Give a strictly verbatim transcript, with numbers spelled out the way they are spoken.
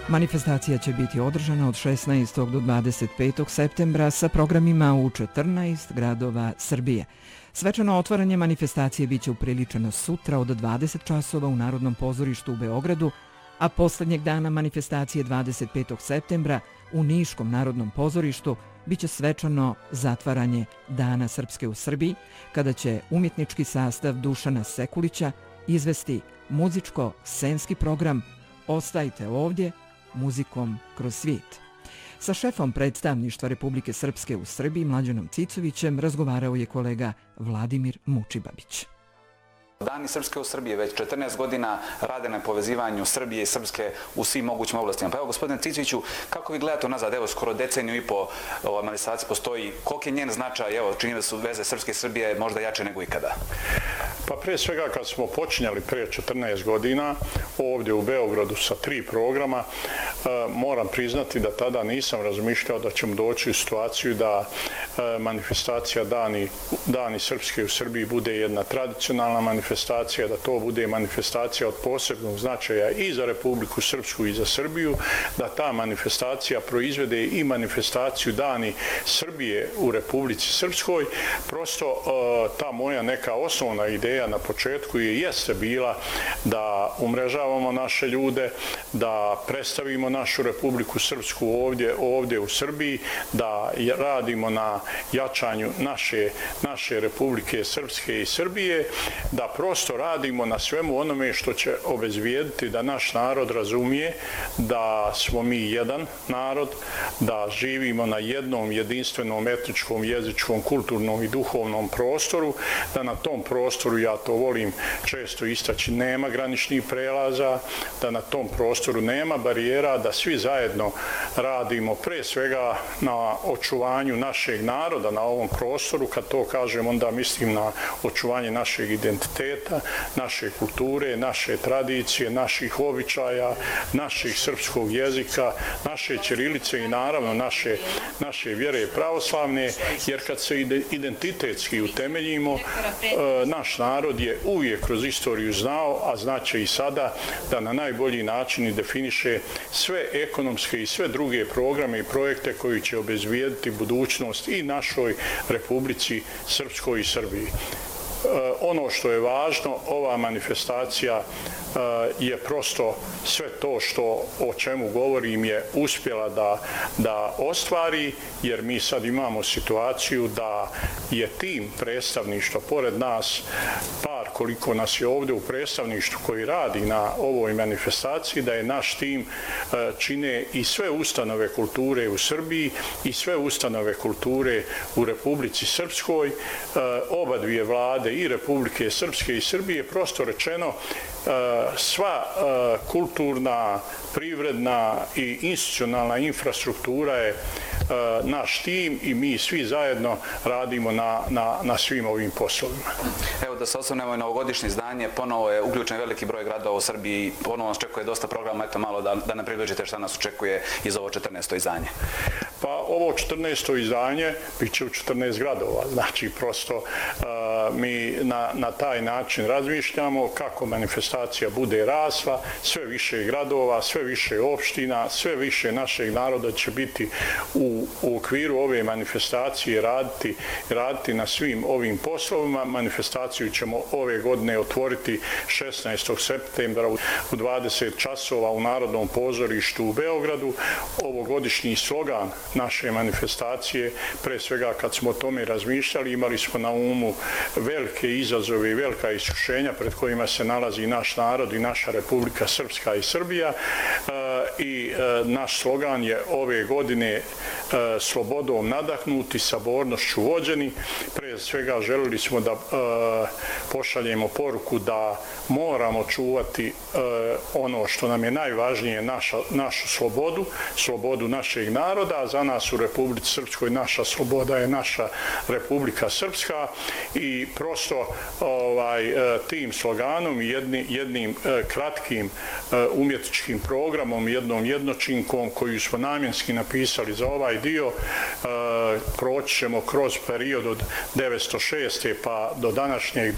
Manifestacija će biti održana od šesnaestog do dvadeset petog septembra sa programima u četrnaest gradova Srbije. Svečano otvaranje manifestacije biće upriličeno sutra od dvadeset časova u Narodnom pozorištu u Beogradu, a posljednjeg dana manifestacije dvadeset petog septembra u Niškom Narodnom pozorištu biće svečano zatvaranje Dana Srpske u Srbiji, kada će umjetnički sastav Dušana Sekulića izvesti muzičko-scenski program Ostajte ovdje, muzikom kroz svijet. Sa šefom predstavništva Republike Srpske u Srbiji, Mlađanom Cicovićem, razgovarao je kolega Vladimir Mučibabić. Dani Srpske u Srbiji već četrnaest godina rade na povezivanju Srbije i Srpske u svim mogućim oblastima. Pa evo, gospodine Cicoviću, kako vi gledate nazad, evo, skoro deceniju i po ova manifestacija postoji, koliki je njen značaj, evo, čini da su veze Srpske i Srbije možda jače nego ikada? Pa prije svega kad smo počinjali prije četrnaest godina ovdje u Beogradu sa tri programa, moram priznati da tada nisam razmišljao da ćemo doći u situaciju da manifestacija Dani, Dani Srpske u Srbiji bude jedna tradicionalna manifestacija, da to bude manifestacija od posebnog značaja i za Republiku Srpsku i za Srbiju, da ta manifestacija proizvede i manifestaciju Dani Srbije u Republici Srpskoj. Prosto ta moja neka osnovna ideja na početku je jeste bila da umrežavamo naše ljude, da predstavimo našu Republiku Srpsku ovdje, ovdje u Srbiji, da radimo na jačanju naše, naše Republike Srpske i Srbije, da prosto radimo na svemu onome što će obezbijediti da naš narod razumije da smo mi jedan narod, da živimo na jednom jedinstvenom etničkom, jezičkom, kulturnom i duhovnom prostoru, da na tom prostoru, ja to volim često istaći, nema graničnih prelaza, da na tom prostoru nema barijera, da svi zajedno radimo pre svega na očuvanju našeg naroda na ovom prostoru. Kad to kažem, onda mislim na očuvanje našeg identiteta, naše kulture, naše tradicije, naših običaja, naših srpskog jezika, naše ćirilice i naravno naše, naše vjere pravoslavne, jer kad se identitetski utemeljimo, naš narod je uvijek kroz istoriju znao, a znaće i sada, da na najbolji način definiše sve ekonomske i sve druge programe i projekte koji će obezbijediti budućnost i našoj Republici Srpskoj i Srbiji. Ono što je važno, ova manifestacija je prosto sve to što o čemu govorim je uspjela da, da ostvari, jer mi sad imamo situaciju da je tim predstavništva pored nas, par koliko nas je ovdje u predstavništvu koji radi na ovoj manifestaciji, da je naš tim čine i sve ustanove kulture u Srbiji i sve ustanove kulture u Republici Srpskoj, oba dvije vlade i Republike Srpske i Srbije, prosto rečeno sva kulturna, privredna i institucionalna infrastruktura je naš tim i mi svi zajedno radimo na, na, na svim ovim poslovima. Evo da se osvrnemo na ovogodišnje izdanje, ponovo je uključen veliki broj gradova u Srbiji, ponovo nas čekuje dosta programa, eto malo da, da nam približite šta nas očekuje iz ovo četrnaesto izdanje. Pa ovo četrnaesto izdanje bit će u četrnaest gradova, znači prosto uh, mi na, na taj način razmišljamo kako manifestacija bude rasla, sve više gradova, sve više opština, sve više našeg naroda će biti u, u okviru ove manifestacije raditi, raditi na svim ovim poslovima. Manifestaciju ćemo ove godine otvoriti šesnaestog septembra u dvadeset časova u Narodnom pozorištu u Beogradu. Ovogodišnji slogan naše manifestacije, pre svega kad smo o tome razmišljali, imali smo na umu velike izazove i velika iskušenja pred kojima se nalazi naš narod i naša Republika Srpska i Srbija, i naš slogan je ove godine slobodom nadahnuti, sabornošću vođeni. Pre svega želili smo da pošaljemo poruku da moramo čuvati ono što nam je najvažnije, naša, našu slobodu, slobodu našeg naroda, a za nas u Republici Srpskoj naša sloboda je naša Republika Srpska, i prosto ovaj, tim sloganom i jedni, jednim kratkim umjetničkim programom, jednom jednočinkom koju smo namjenski napisali za ovaj dio, proći ćemo kroz period od devetsto šeste pa do današnjeg